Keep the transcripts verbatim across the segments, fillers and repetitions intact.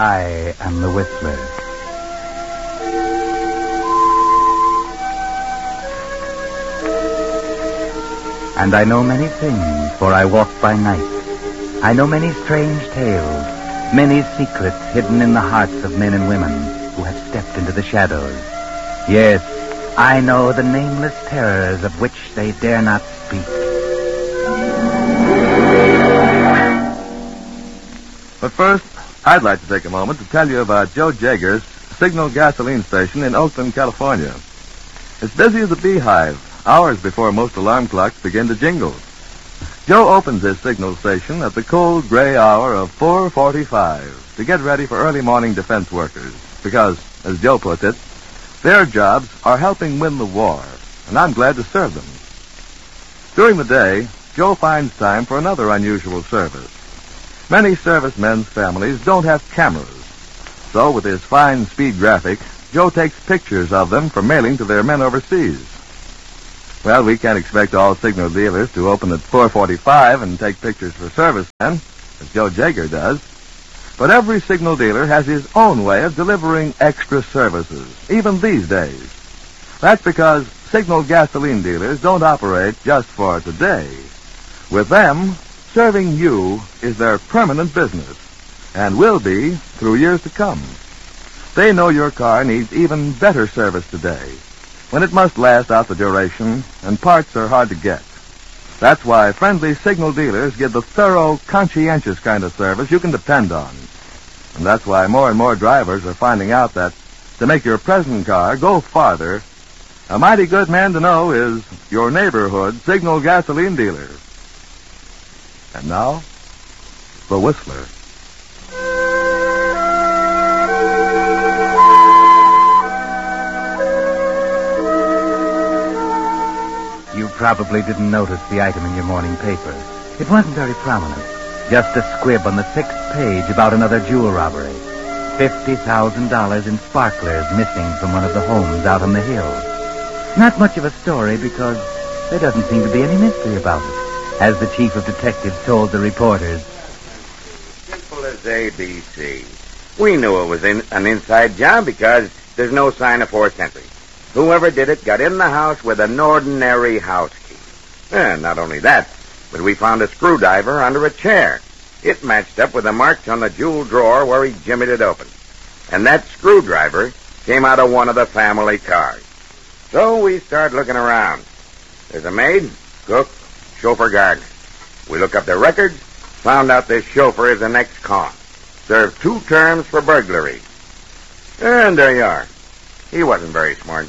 I am the Whistler. And I know many things, for I walk by night. I know many strange tales, many secrets hidden in the hearts of men and women who have stepped into the shadows. Yes, I know the nameless terrors of which they dare not speak. But first, I'd like to take a moment to tell you about Joe Jager's Signal gasoline station in Oakland, California. It's busy as a beehive, hours before most alarm clocks begin to jingle. Joe opens his Signal station at the cold gray hour of four forty-five to get ready for early morning defense workers because, as Joe puts it, their jobs are helping win the war, and I'm glad to serve them. During the day, Joe finds time for another unusual service. Many servicemen's families don't have cameras, so with his fine speed graphic, Joe takes pictures of them for mailing to their men overseas. Well, we can't expect all Signal dealers to open at four forty-five and take pictures for servicemen, as Joe Jager does. But every Signal dealer has his own way of delivering extra services, even these days. That's because Signal gasoline dealers don't operate just for today. With them, serving you is their permanent business, and will be through years to come. They know your car needs even better service today, when it must last out the duration, and parts are hard to get. That's why friendly Signal dealers give the thorough, conscientious kind of service you can depend on. And that's why more and more drivers are finding out that to make your present car go farther, a mighty good man to know is your neighborhood Signal gasoline dealer. And now, the Whistler. You probably didn't notice the item in your morning paper. It wasn't very prominent. Just a squib on the sixth page about another jewel robbery. Fifty thousand dollars in sparklers missing from one of the homes out on the hill. Not much of a story because there doesn't seem to be any mystery about it, as the chief of detectives told the reporters. Simple as A B C. We knew it was in, an inside job because there's no sign of forced entry. Whoever did it got in the house with an ordinary house key. And not only that, but we found a screwdriver under a chair. It matched up with the marks on the jewel drawer where he jimmied it open. And that screwdriver came out of one of the family cars. So we start looking around. There's a maid, cook, chauffeur, gardener. We look up their records, found out this chauffeur is an ex-con. Served two terms for burglary. And there you are. He wasn't very smart.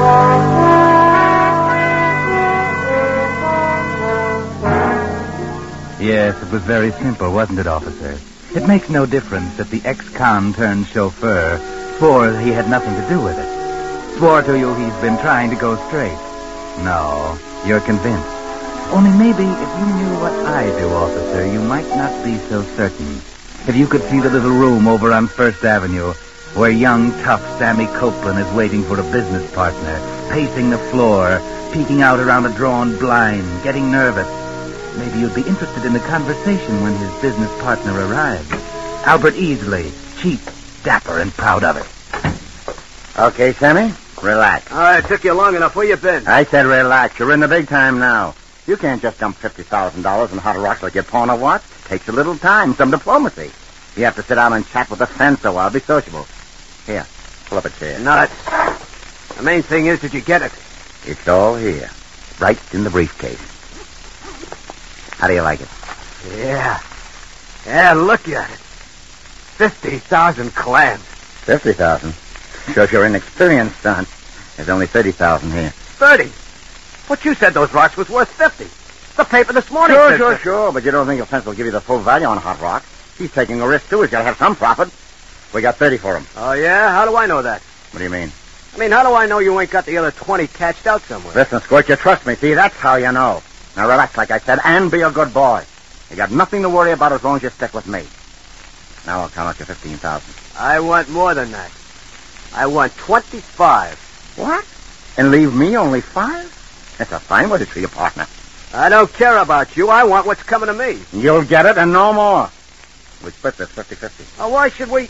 Yes, it was very simple, wasn't it, officer? It makes no difference that the ex-con turned chauffeur swore he had nothing to do with it. Swore to you he's been trying to go straight. No, you're convinced. Only maybe if you knew what I do, officer, you might not be so certain. If you could see the little room over on First Avenue where young, tough Sammy Copeland is waiting for a business partner, pacing the floor, peeking out around a drawn blind, getting nervous. Maybe you'd be interested in the conversation when his business partner arrives. Albert Easley, cheap, dapper, and proud of it. Okay, Sammy, relax. All right, it took you long enough. Where you been? I said relax. You're in the big time now. You can't just dump fifty thousand dollars in hot rocks like your pawn or what. Takes a little time, some diplomacy. You have to sit down and chat with the fence a while. Be sociable. Here, pull up a chair. Nuts. The main thing is, did you get it? It's all here, right in the briefcase. How do you like it? Yeah. Yeah, look at it. Fifty thousand clams. Fifty thousand? Shows you're inexperienced, son. There's only thirty thousand here. Thirty? But you said those rocks was worth fifty. The paper this morning Sure, said sure, that. sure. But you don't think your fence will give you the full value on hot rock? He's taking a risk, too. He's got to have some profit. We got thirty for him. Oh, yeah? How do I know that? What do you mean? I mean, how do I know you ain't got the other twenty catched out somewhere? Listen, Squirt, you trust me. See, that's how you know. Now relax, like I said, and be a good boy. You got nothing to worry about as long as you stick with me. Now I'll count out your fifteen thousand. I want more than that. I want twenty-five. What? And leave me only five? That's a fine way to treat a partner. I don't care about you. I want what's coming to me. You'll get it and no more. We split this fifty-fifty. Oh, why should we?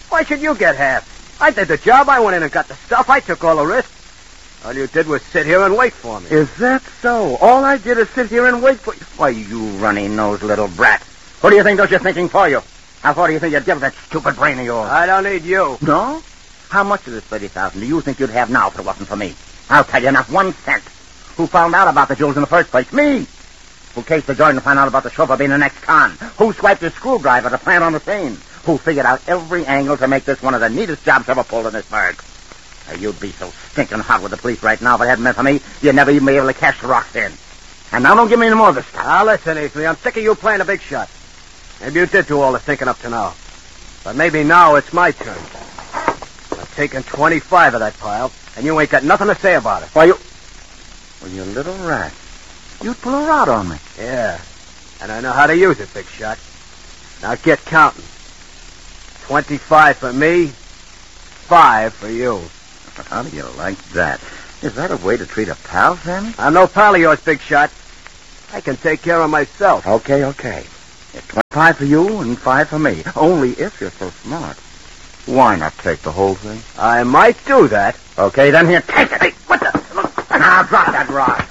Why should you get half? I did the job. I went in and got the stuff. I took all the risk. All you did was sit here and wait for me. Is that so? All I did is sit here and wait for you. Why, you runny-nosed little brat. Who do you think does your thinking for you? How far do you think you'd give that stupid brain of yours? I don't need you. No? How much of this thirty thousand do you think you'd have now if it wasn't for me? I'll tell you, not one cent. Who found out about the jewels in the first place? Me. Who cased the Jordan to find out about the chauffeur being an ex-con? Who swiped his screwdriver to plant on the scene? Who figured out every angle to make this one of the neatest jobs ever pulled in this burg? Now, you'd be so stinking hot with the police right now if it hadn't been for me, you'd never even be able to cash the rocks in. And now don't give me any more of this stuff. Now, listen, Easley, I'm sick of you playing a big shot. Maybe you did do all the thinking up to now. But maybe now it's my turn. I've taken twenty-five of that pile, and you ain't got nothing to say about it. Why, you... Well, you little rat. You'd pull a rod on me. Yeah, and I know how to use it, big shot. Now get counting. Twenty-five for me, five for you. How do you like that? Is that a way to treat a pal, Sammy? I'm no pal of yours, big shot. I can take care of myself. Okay, okay. It's twenty-five for you and five for me. Only if you're so smart. Why not take the whole thing? I might do that. Okay, then here, take it. Hey, what the... Now, drop that rod.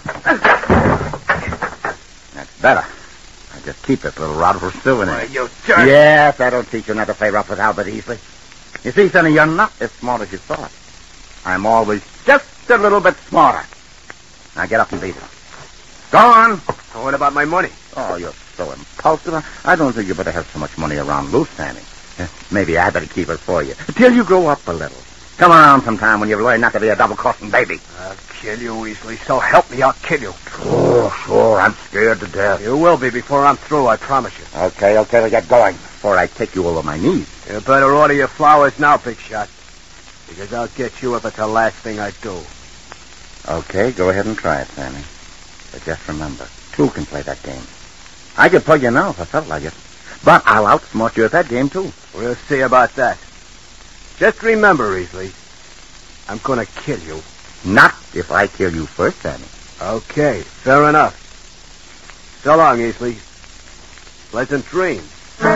That's better. I just keep this little rod for souvenirs. Why, you jerk. Yes, that'll teach you not to play rough with Albert Easley. You see, Sonny, you're not as smart as you thought. I'm always just a little bit smarter. Now get up and beat her. Go on. What about my money? Oh, you're so impulsive. I don't think you better have so much money around loose, Sammy. Maybe I better keep it for you. Till you grow up a little. Come around sometime when you've learned not to be a double-crossing baby. I'll kill you, Weasley. So help me, I'll kill you. Oh, sure. I'm scared to death. You will be before I'm through, I promise you. Okay, okay, we'll get going before I take you over my knees. You better order your flowers now, big shot. Because I'll get you if it's the last thing I do. Okay, go ahead and try it, Sammy. But just remember, two can play that game. I could plug you now if I felt like it. But I'll outsmart you at that game, too. We'll see about that. Just remember, Easley, I'm going to kill you. Not if I kill you first, Sammy. Okay, fair enough. So long, Easley. Pleasant dreams.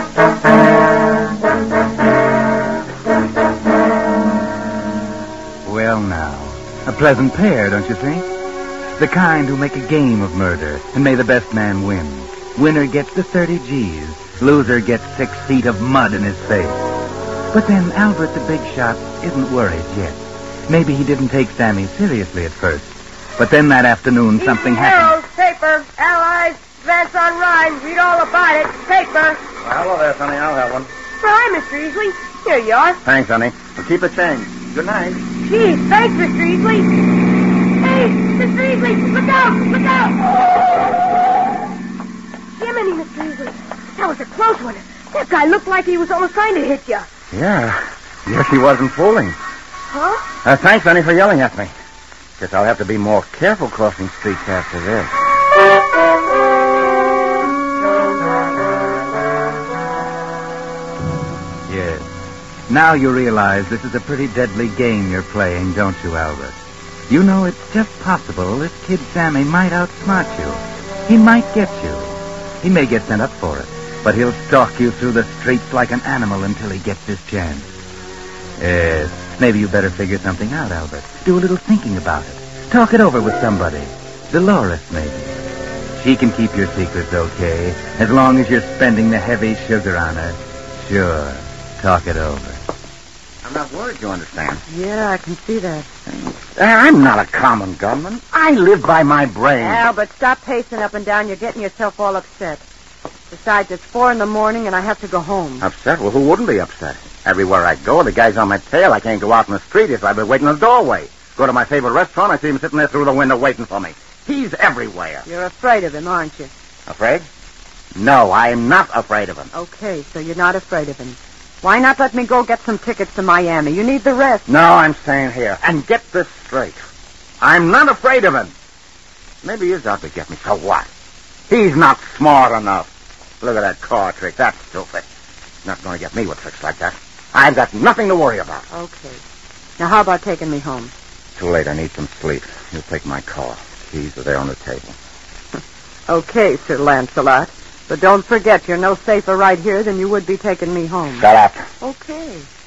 Well, now, a pleasant pair, don't you think? The kind who make a game of murder, and may the best man win. Winner gets the thirty G's. Loser gets six feet of mud in his face. But then Albert the Big Shot isn't worried yet. Maybe he didn't take Sammy seriously at first. But then that afternoon something happened. Herald, paper, Allies, advance on Rhine. Read all about it. Paper. Well, hello there, Sonny. I'll have one. Hi, Mister Easley. Here you are. Thanks, Sonny. We'll keep the change. Good night. Gee, thanks, Mister Easley. Hey, Mister Easley, look out! Look out! Jiminy, Mister Easley. That was a close one. That guy looked like he was almost trying to hit you. Yeah. Guess he wasn't fooling. Huh? Uh, thanks, Sonny, for yelling at me. Guess I'll have to be more careful crossing streets after this. Yes. Now you realize this is a pretty deadly game you're playing, don't you, Albert? You know it's just possible this kid Sammy might outsmart you. He might get you. He may get sent up for it, but he'll stalk you through the streets like an animal until he gets his chance. Yes, maybe you better figure something out, Albert. Do a little thinking about it. Talk it over with somebody. Dolores, maybe. She can keep your secrets okay, as long as you're spending the heavy sugar on her. Sure. Talk it over. I'm not worried, you understand. Yeah, I can see that. I'm not a common gunman. I live by my brain. Albert, stop pacing up and down. You're getting yourself all upset. Besides, it's four in the morning and I have to go home. Upset? Well, who wouldn't be upset? Everywhere I go, the guy's on my tail. I can't go out in the street if I've been waiting in the doorway. Go to my favorite restaurant, I see him sitting there through the window waiting for me. He's everywhere. You're afraid of him, aren't you? Afraid? No, I'm not afraid of him. Okay, so you're not afraid of him. Why not let me go get some tickets to Miami? You need the rest. No, I'm staying here. And get this straight. I'm not afraid of him. Maybe he's out to get me, so what? He's not smart enough. Look at that car trick. That's stupid. Not going to get me with tricks like that. I've got nothing to worry about. Okay. Now, how about taking me home? Too late. I need some sleep. You'll take my car. Keys are there on the table. Okay, Sir Lancelot. But don't forget, you're no safer right here than you would be taking me home. Shut up. Okay.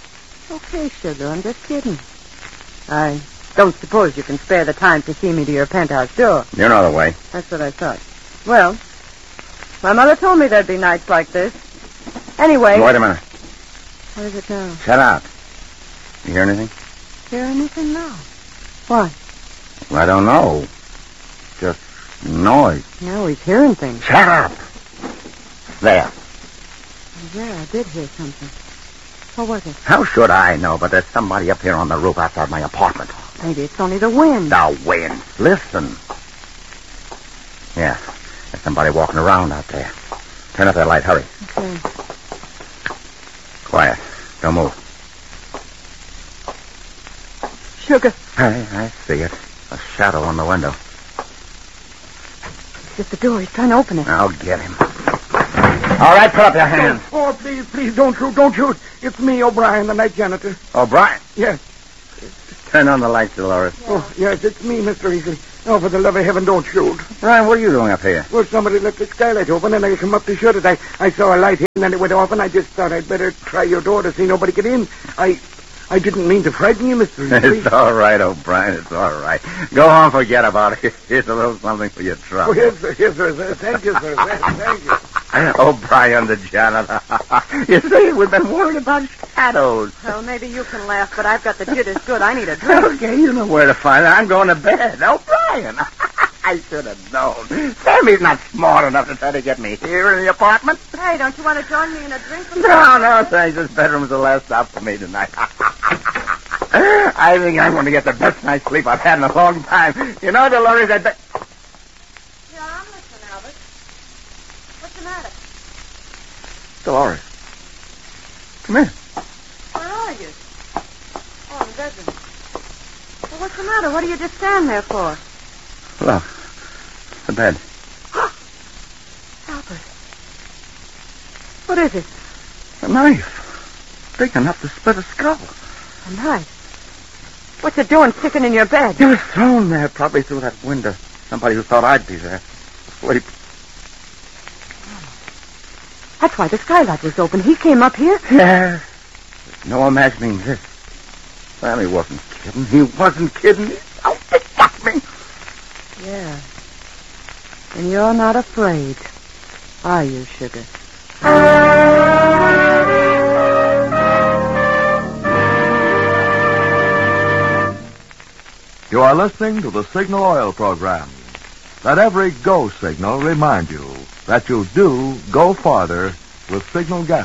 Okay, sugar, I'm just kidding. I don't suppose you can spare the time to see me to your penthouse door. You know the way. That's what I thought. Well, my mother told me there'd be nights like this. Anyway... Wait a minute. What is it now? Shut up. You hear anything? Hear anything now? What? I don't know. Just noise. No, he's hearing things. Shut up. There. Yeah, I did hear something. What was it? How should I know? But there's somebody up here on the roof outside my apartment. Maybe it's only the wind. The wind. Listen. Yeah, there's somebody walking around out there. Turn up that light. Hurry. Okay. Quiet. Don't move. Sugar. I, I see it. A shadow on the window. It's at the door. He's trying to open it. I'll get him. All right, put up your hands. Oh, please, please, don't shoot, don't shoot. It's me, O'Brien, the night janitor. O'Brien? Yes. Turn on the lights, Dolores. Oh, yes, it's me, Mister Easley. Oh, for the love of heaven, don't shoot. Brian, what are you doing up here? Well, somebody left the skylight open, and I come up to shut it. I, I saw a light here, and then it went off, and I just thought I'd better try your door to see nobody get in. I I didn't mean to frighten you, Mister Easley. It's all right, O'Brien. It's all right. Go on, forget about it. Here's a little something for your trouble. Oh, yes, sir, yes, sir. sir. Thank you, sir. Thank you. O'Brien, the janitor. You see, we've been worried about shadows. Well, maybe you can laugh, but I've got the jitters good. I need a drink. Okay, you know where to find it. I'm going to bed. O'Brien. I should have known. Sammy's not smart enough to try to get me here in the apartment. Hey, don't you want to join me in a drink? No, no, thanks. This bedroom's the last stop for me tonight. I think I'm going to get the best night's sleep I've had in a long time. You know, Dolores, I bet... Yeah, I'm listening, Albert. What's the matter? Dolores. Come here. Where are you? Oh, in the bedroom. Well, what's the matter? What do you just stand there for? Look. The bed. Albert. What is it? A knife. Big enough to split a skull. A knife? What's it doing sticking in your bed? It was thrown there, probably through that window. Somebody who thought I'd be there. Sleep. That's why the skylight was open. He came up here? Yeah. There's no imagining this. Sammy wasn't kidding. He wasn't kidding. He's out to fuck me. Yeah. And you're not afraid, are you, Sugar? You are listening to the Signal Oil program. Let every go signal remind you that you do go farther with Signal gas.